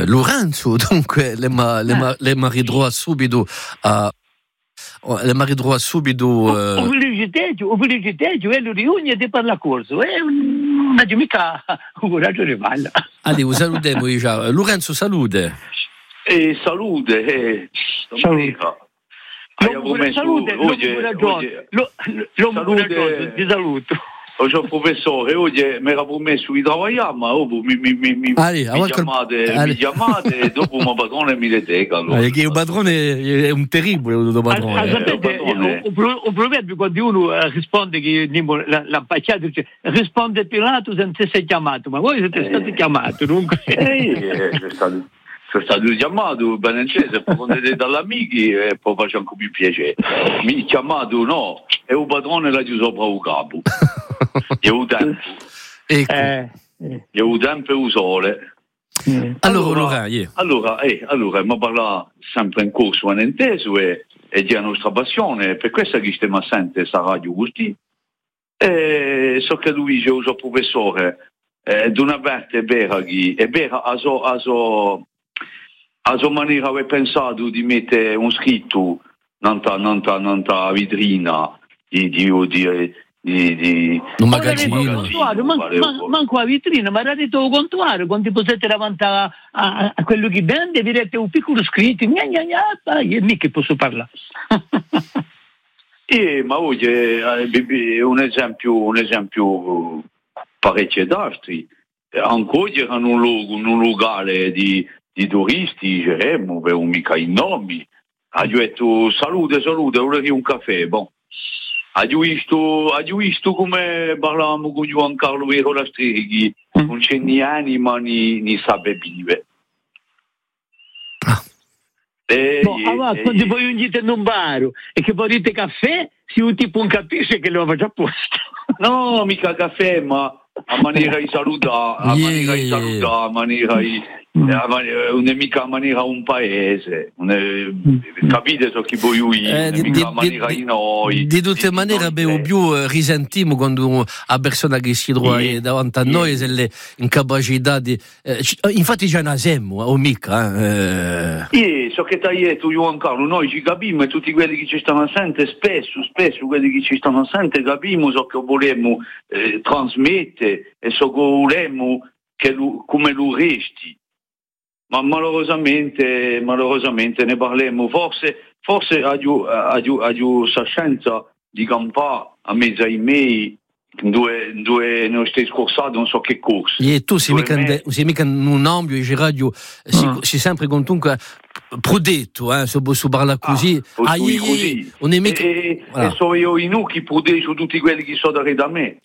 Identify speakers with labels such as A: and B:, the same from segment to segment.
A: Lorenzo, dunque le maridroa subito a le maridroa subito
B: o feliciteggio e lo riugne di per la corso è una mica un coraggio di balla.
A: Allora, salutiamo già. Lorenzo, salute.
C: Salute,
B: ti saluto.
C: Oggi professore, oggi mi ero messo di lavorare, ma mi chiamate e dopo un padrone mi deteca.
A: Che un padrone è un terribile padrone.
B: Un proverbio quando uno risponde che l'ambasciatore dice risponde Pilato senza essere chiamato, ma voi siete stati chiamati, dunque.
C: Sono stato chiamato ben incese, poi dall'amici e poi faccio anche più piacere. Mi chiamato no, è un padrone la giù sopra un capo. Io ho tempo. Io ho tempo e un sole.
A: Allora,
C: ma parla sempre in corso un inteso e di la nostra passione, per questo che stiamo assente questa radio così. So che lui dice, uso professore, d'una verte è vera a sua maniera avevo pensato di mettere un scritto nella vetrina di
A: un magazzino.
B: Manco la vetrina, ma era detto il contrario, quando potete davanti a quello che vende, vedete un piccolo scritto, io mica posso parlare.
C: Ma oggi è un esempio parecchio d'altri. Ancora erano un locale di turisti, diremmo, per un mica i nomi. Ha detto salute, vorrei un caffè, bon. Ha visto come parlavamo con Juan Carlo Vero Lastrighi, non c'è ni anima ni sapevive.
B: Quando voi unite in un bar e che volete caffè, si un tipo non capisce che lo faccia apposta.
C: No, mica caffè, ma a maniera di salutare, a maniera di non è mica a maniera un paese, capite so che voi mica a maniera di noi.
A: Di tutte maniere abbiamo più risentimo quando a persona che si trova davanti a noi è l'incapacità di infatti già nascemmo o mica
C: so che tu Juan Carlo noi ci capiamo e tutti quelli che ci stanno assente spesso quelli che ci stanno assente capiamo so che volemo trasmettere e so che volemo come lo resti. Ma malorosamente ne parliamo, forse a sa scienza di campare a mezzo ai miei due nostri scorsati non so che corsi.
A: E tu sei mica un ambio in radio si sempre comunque prudetto su parla così
C: non è mica e so io i nuchi prudei su tutti quelli che sono da me.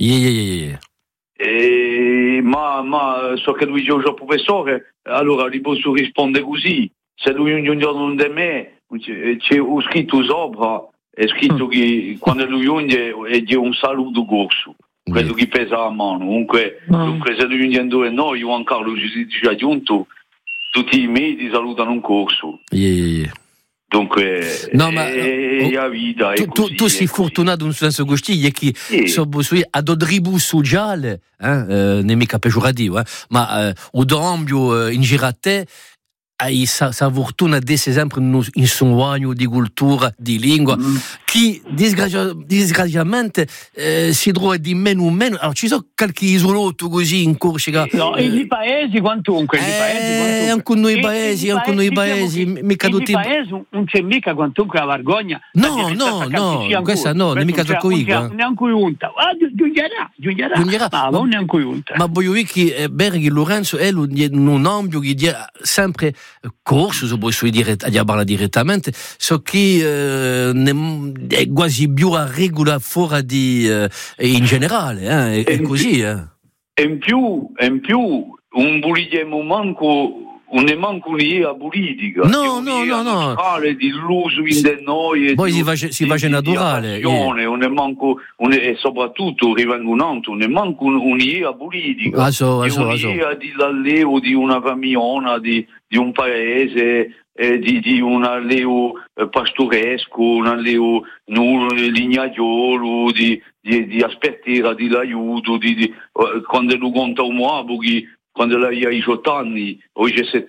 C: Ma so che lui è un professore, allora gli posso rispondere così. Se lui un giorno di me c'è scritto sopra, è scritto che quando lui unge è un saluto corso, quello che pesa a mano. Comunque se lui unge due noi, Juan Carlo ci ha aggiunto, tutti i mesi salutano un corso. Dunque,
A: no, ma
C: la vita è così.
A: Tu sei fortunato in senso così, e che ad odribu sociale, non è mica peggiorativo, ma o d'ambio in girate, hai sa fortuna di essere sempre in sogno di cultura, di lingua, che disgraziatamente si trova di meno in meno. Allora, ci sono qualche isolato così in Corsica.
B: No, i paesi quantunque.
A: Anche noi paesi, mica tutti.
B: I paesi non c'è mica quantunque la vergogna.
A: No, questa no, non è mica troppo
B: neanche giunta. Giungerà. Ma non neanche giunta.
A: Ma voglio dire che Berghi Lorenzo è un ambio che dia sempre corso, se posso dire, a parla direttamente, so che è quasi più a regola fuori di in generale, è così.
C: E in più, un bulidiamo non è manco un'idea politica.
A: No.
C: Di l'uso in noi.
A: Poi si face naturale.
C: Non è manco, e soprattutto rivengono, non è manco un'idea politica. Un'idea di l'alleo di una camiona, di un paese, di un alleo pastoresco, un alleo lignaiolo, di aspettare di l'aiuto, quando lo conta un uomo quando lei ha 18 anni o 17